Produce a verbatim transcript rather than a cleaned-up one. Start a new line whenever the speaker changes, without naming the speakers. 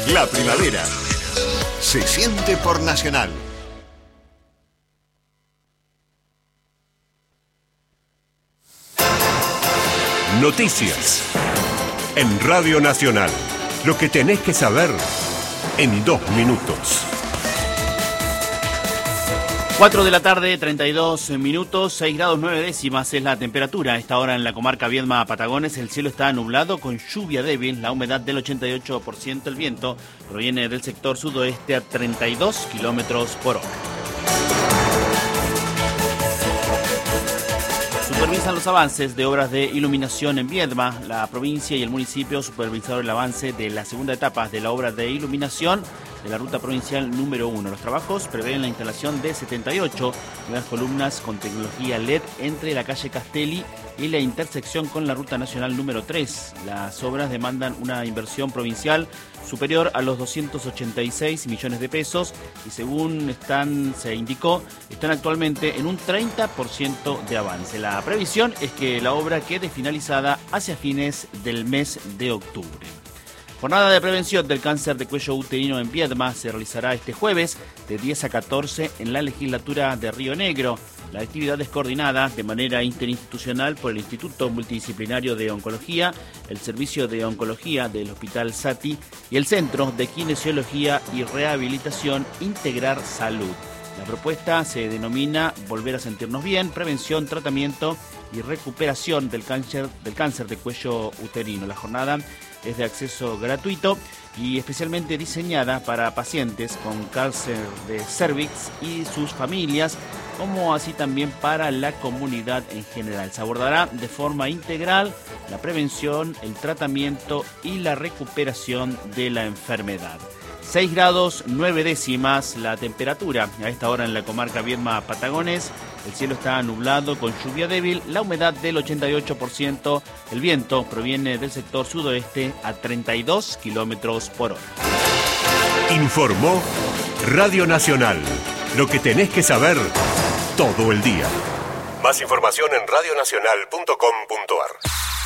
La primavera se siente por Nacional. Noticias en Radio Nacional. Lo que tenés que saber en dos minutos.
cuatro de la tarde, treinta y dos minutos, seis grados nueve décimas es la temperatura. A esta hora en la comarca Viedma Patagones el cielo está nublado con lluvia débil, la humedad del ochenta y ocho por ciento, el viento proviene del sector sudoeste a treinta y dos kilómetros por hora. Supervisan los avances de obras de iluminación en Viedma. La provincia y el municipio supervisaron el avance de la segunda etapa de la obra de iluminación de la ruta provincial número uno. Los trabajos prevén la instalación de setenta y ocho nuevas columnas con tecnología L E D entre la calle Castelli y la intersección con la ruta nacional número tres. Las obras demandan una inversión provincial superior a los doscientos ochenta y seis millones de pesos y según están, se indicó, están actualmente en un treinta por ciento de avance. La previsión es que la obra quede finalizada hacia fines del mes de octubre. Jornada de prevención del cáncer de cuello uterino en Viedma se realizará este jueves de diez a catorce en la legislatura de Río Negro. La actividad es coordinada de manera interinstitucional por el Instituto Multidisciplinario de Oncología, el Servicio de Oncología del Hospital Sati y el Centro de Kinesiología y Rehabilitación Integrar Salud. La propuesta se denomina Volver a sentirnos bien, prevención, tratamiento y recuperación del cáncer, del cáncer de cuello uterino. La jornada es de acceso gratuito y especialmente diseñada para pacientes con cáncer de cervix y sus familias, como así también para la comunidad en general. Se abordará de forma integral la prevención, el tratamiento y la recuperación de la enfermedad. seis grados nueve décimas la temperatura a esta hora en la comarca Viedma Patagones. El cielo está nublado con lluvia débil, la humedad del ochenta y ocho por ciento, el viento proviene del sector sudoeste a treinta y dos kilómetros por hora.
Informó Radio Nacional. Lo que tenés que saber todo el día. Más información en radio nacional punto com punto a r.